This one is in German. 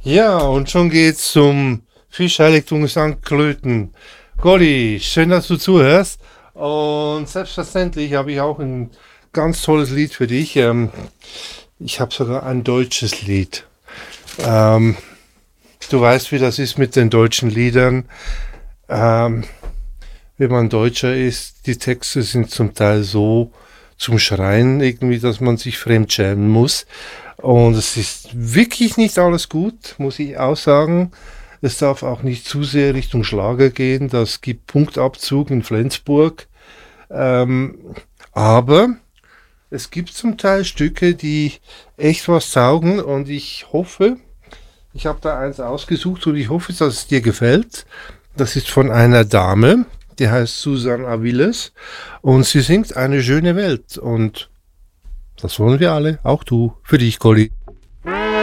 Ja, und schon geht's zum Fischheiligtum St. Klöten. Golli, schön, dass du zuhörst. Und selbstverständlich habe ich auch ein ganz tolles Lied für dich. Ich habe sogar ein deutsches Lied. Ähm, Du weißt, wie das ist mit den deutschen Liedern. Ähm, Wenn man Deutscher ist, die Texte sind zum Teil so zum Schreien irgendwie, dass man sich fremdschämen muss. Und es ist wirklich nicht alles gut, muss ich auch sagen. Es darf auch nicht zu sehr Richtung Schlager gehen. Das gibt Punktabzug in Flensburg. Ähm, aber es gibt zum Teil Stücke, die echt was taugen. Und ich hoffe, ich habe da eins ausgesucht und ich hoffe, dass es dir gefällt. Das ist von einer Dame, die heißt Susan Aviles und sie singt Eine schöne Welt. Und das wollen wir alle, auch du, für dich, Colli.